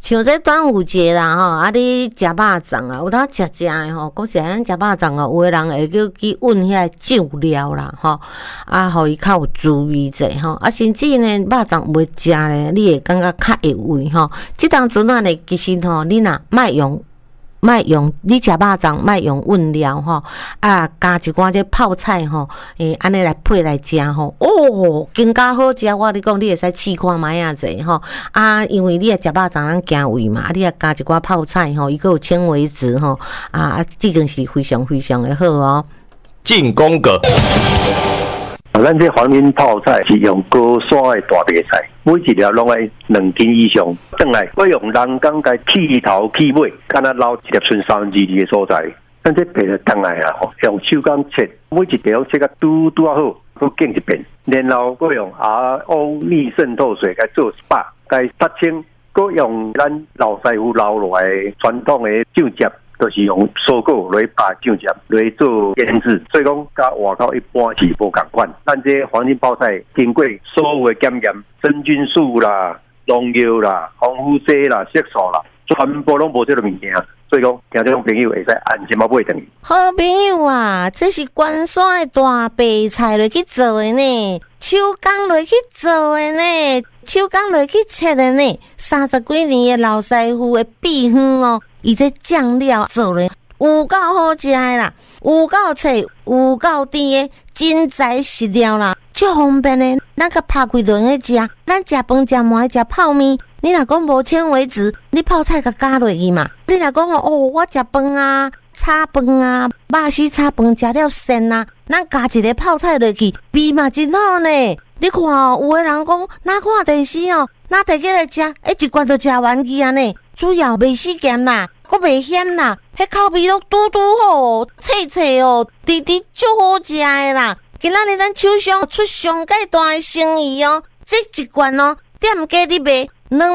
像这端午节啦吼，你食肉粽啊，有当食的吼，讲实咱食肉粽哦，有的人会去运遐酱料啦吼，互伊较有滋味者吼，甚至呢肉粽袂食咧，你会感觉较会胃吼。即当阵啊呢，其实吼，你若莫用，你食肉粽莫用运料吼，加一寡这泡菜吼，安尼来配来食吼，更加好食。我你讲，你会使试看卖啊者吼，因为你食肉粽咱惊胃嘛，你加一寡泡菜吼，伊个有纤维质吼，这个是非常非常的好哦。 进攻个。 咱这黄金泡菜是用高山的大白菜，每一条拢爱2斤以上。转来，我用人工甲去头去尾，敢若捞一粒剩32的所在。咱这白就转来啊，用手工切，每一条切甲拄啊好，搁拣一遍，然后我用RO逆渗透水来做 SPA， 来杀青，搁用咱老师傅留落来传统的酱汁。就是用蔬果来把酱汁来做腌制，所以讲甲外口一般是无共款。咱这黄金泡菜经过所有的检验，真菌素啦、农药啦、防腐剂啦、色素啦，全部拢无这个物件。所以讲，听这种朋友会使安心买回去。 好朋友啊，这是关山的大白菜落去做的呢，手工落去做的呢，手工落去切的呢，30几年的老师傅的秘方哦。伊这酱料做咧有够好食的啦，有够脆，有够甜的，真材实料啦，足方便的。咱甲拍开轮去食，咱食饭食糜食泡面，你若讲无纤维质，你泡菜甲加落去嘛。你若讲我食饭啊、炒饭啊、肉丝炒饭食了咸啊，咱加一个泡菜落去，味嘛真好呢。你看有的人讲，哪看电视哪摕起来食，一罐就食完去啊呢。主要袂死咸啦，阁袂咸啦，迄口味拢拄好，脆脆甜甜，足好食的啦。今仔日咱手上出上介大的生意这一罐店家伫卖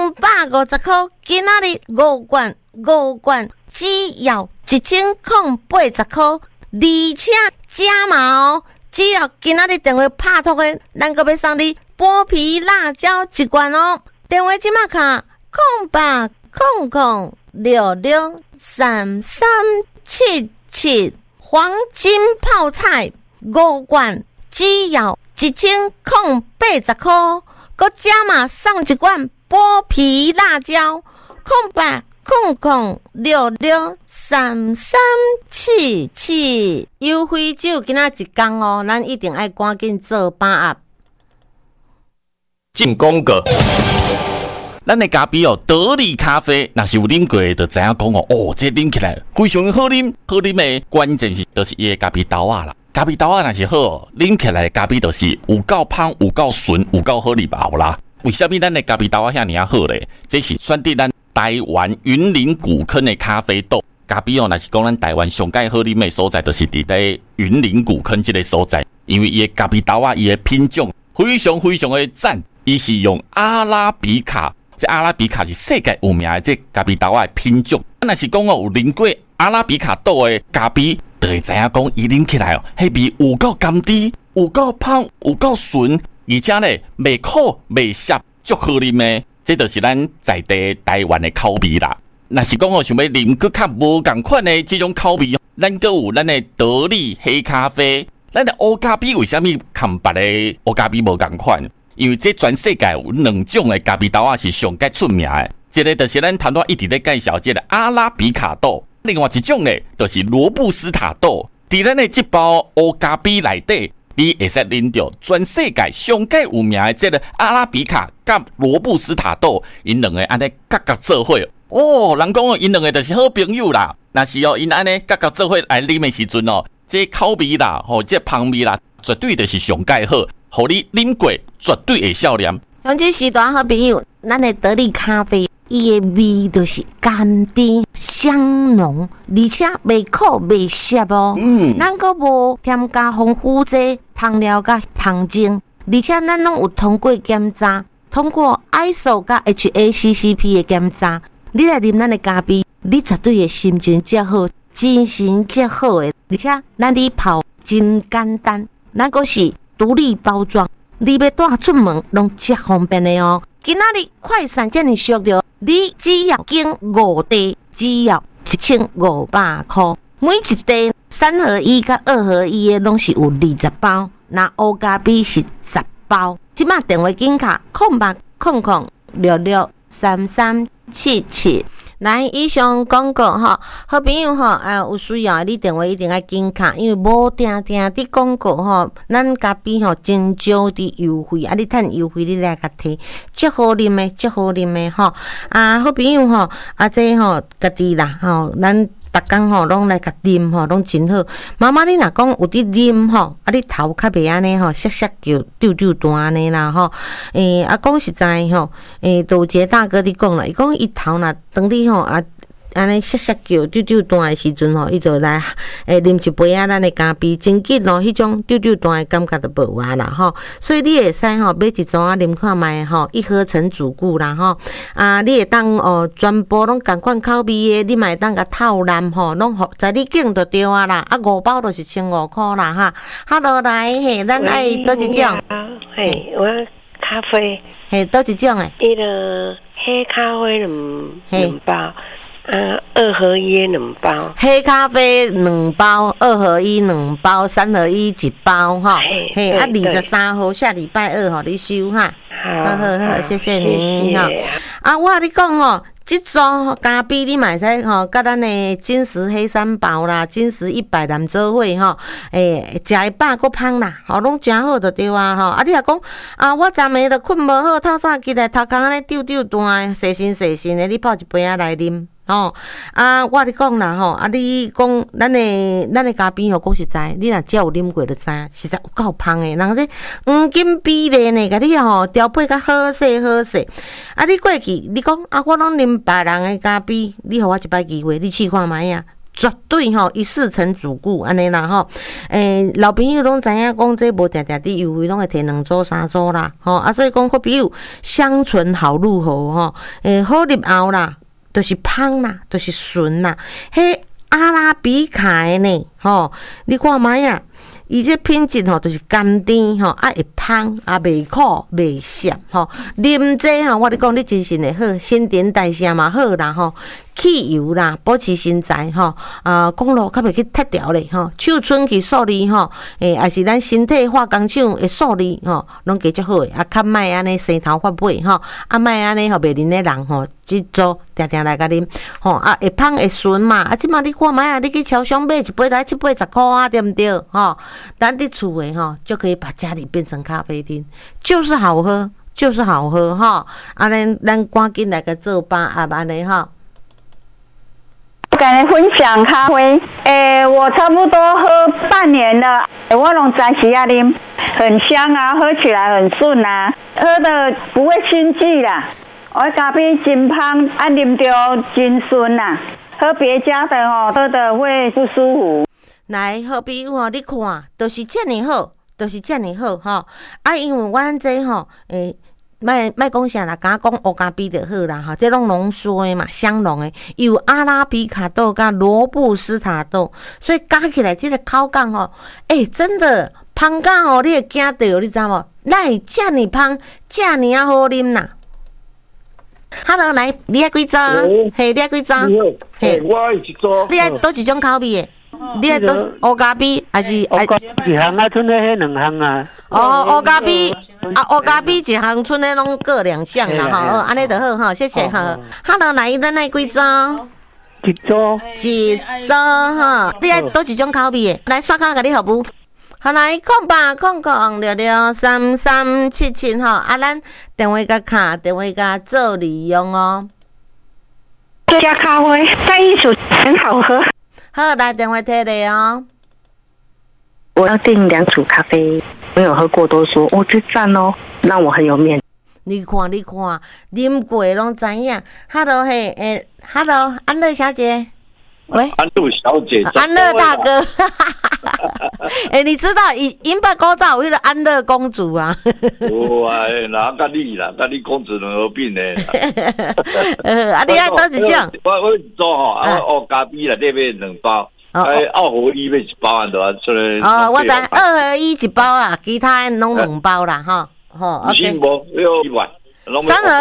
250块，今仔日5罐只要1080块，而且加码只要今仔日电话拍通的，咱阁要送你剥皮辣椒一罐电话即马卡0800663377，黄金泡菜5罐只要1080块，搁加码送一罐剥皮辣椒0800663377，优惠只有今仔一天咱一定爱赶紧做把握。 进攻个。咱的咖啡得力咖啡，若是有啉过的，就知影讲这啉起来非常好啉。好啉的关键是，就是伊的咖啡豆啦。咖啡豆若是好，啉起来的咖啡就是有够香、有够纯、有够好入口啦。为什么咱的咖啡豆遐尔好咧？这是选择咱台湾云林古坑的咖啡豆。咖啡若是讲咱台湾上介好啉的所在，就是伫咧云林古坑这个所在，因为伊的咖啡豆伊的品种非常非常的赞，伊是用阿拉比卡。这阿拉比卡是世界有名的这咖啡豆的品种。若是讲有啉过阿拉比卡豆的咖啡，就会知影讲伊啉起来迄味有够甘甜，有够香，有够纯，而且咧袂苦袂涩，足好啉的。这就是咱在地台湾的口味啦。若是讲想要啉更较无共款的这种口味，咱阁有咱的得力黑咖啡。咱的黑咖啡为虾米跟别的黑咖啡无共款？因为这全世界有2种的咖啡豆是上界出名的，一个就是咱头拄一直在介绍这个阿拉比卡豆，另外一种呢就是罗布斯塔豆。伫咱的这包黑咖啡内底，你会使啉到全世界上界有名的这个阿拉比卡甲罗布斯塔豆，因两个安尼夹做伙人讲因两个就是好朋友啦。若是因安尼夹做伙来啉的时阵这口味啦，这香味啦，绝对就是上界好。互你啉过，绝对会笑脸。 像这时段好朋友，咱的得力咖啡，伊的味就是甘甜香浓，而且袂苦袂涩咱阁无添加防腐剂、香料甲香精，而且咱拢有通过检查，通过 ISO 甲 HACCP 的检查，你来啉咱的咖啡，你绝对会心情较好，精神较好的，而且咱哩泡真简单，咱阁是独立包装，你要带出门拢足方便的今仔日快闪遮尔俗着， 你只要经5袋，只要1500块。每一袋3合1甲2合1的拢是有20包，那乌咖啡是10包。即马电话紧卡0800663377。来，以上广告吼，好朋友吼，有需要你电话一定要紧卡，因为无定伫广告吼，咱咖啡吼真少伫优惠，你趁优惠你来甲摕，足好啉的吼。好朋友吼，这吼家己啦吼，咱逐工吼拢来甲啉吼，拢真好。妈妈你若讲有伫啉吼，你头较袂安尼吼，涩叫丢大安尼啦吼。讲实在吼，都有一个大哥伫讲啦，伊讲伊头若当你吼安尼涩叫丢大的时阵吼，伊就来啉一杯咱的咖啡，真紧咯，迄种丢大的感觉就无啊啦吼。所以你会使吼买一组啉看卖吼，1合成主顾啦吼。你会当全部拢共款口味的，你嘛会当甲套篮吼，拢在你拣就对啊啦。5包就是1500块啦哈。Hello， 来嘿，咱爱倒一种？ 嘿，我咖啡。 嘿，倒一种诶？ 伊个黑咖啡两包。2合12包， 黑咖啡2包，2合1 2包，3合1 1包哈。嘿，23号下礼拜2吼你收哈。好，谢谢你哈。我跟你讲哦，这组咖啡你嘛会使吼，甲咱的金石黑三宝啦、金石100蓝做伙吼，食会饱搁芳啦，吼拢真好就对啊吼。你若讲我昨暝就困无好，透早起来头壳安尼丢大，细身的，你泡一杯来啉。我你讲啦吼，你讲咱的咖啡吼，讲实在，你若只有啉过就知，实在有够芳诶。人这黄金比例呢，甲你吼调配较好势。你过去你讲我拢啉别人的咖啡，你互我一摆机会，你试看卖啊，绝对吼一试成主顾安尼啦吼。老朋友拢知影讲这无定伫优惠，拢会摕2组3组啦吼。所以讲好朋友香醇好入喉吼，好入喉啦。就是芳啦，就是顺啦，迄阿拉比卡的呢，吼，你看卖啊，伊这品质吼，就是甘甜吼，会芳，袂苦袂涩吼，啉这吼，我你讲你精神会好，新陈代谢嘛好啦吼。去油啦，保持身材吼，公路较袂去脱掉咧吼，手春去数字吼，也是咱身体化工厂的数字吼，拢加足好诶，较莫安尼生头发尾吼，莫安尼吼袂啉诶人吼，即做定来甲啉吼，会芳会顺嘛，即马你看卖啊，你去超商买一杯来780块啊，对毋对吼？咱伫厝诶吼，就可以把家里变成咖啡厅，就是好喝吼，咱赶紧来个做吧，安尼吼。 跟你分享咖啡，我差不多喝半年了，我拢早时啊啉，很香啊，喝起来很顺啊，喝的不会心悸啦。我咖啡真香，啉着真顺啦，喝别家的喝的会不舒服。 来，好比吼，你看，都是这么好吼。因为咱这吼，莫讲啥啦，敢讲乌咖啡就好啦哈，这拢浓缩的嘛，香浓的，有阿拉比卡豆甲罗布斯塔豆，所以加起来这个口感吼，真的芳到吼，你会惊到，你知无？哪会这么芳，这么啊好啉啦？Hello， 来，你爱几组？嘿，你爱几组？ 嘿，我一组。 你爱倒一种口味的？你爱倒乌咖啡还是？ 乌咖啡一项啊，剩迄2项啊。 乌咖啡乌咖啡一项，剩的拢各2项啦吼，安尼就好吼，谢谢哈。Hello， 来，咱爱几组？ 一组吼，你爱倒一种口味的？来，刷卡甲你服务。好，来0800663377吼，咱电话甲卡，电话甲做利用哦。 这家咖啡在艺术很好喝。 好，来电话摕来哦。 我要订2组咖啡，没有喝过都说这赞哦，让我很有面子。 你看，啉过拢知影。Hello， 嘿，Hello， 安乐小姐。喂， 安乐小姐， 安乐大哥，你知道银白古早有迄个安乐公主啊？ 有啊，哪甲你公主能合并呢？ 你爱倒一种？ 我一组吼，乌咖啡内底买2包，2合1买1包安就出来。 我知2合1 1包啦，其他拢2包啦，吼。 OK。3合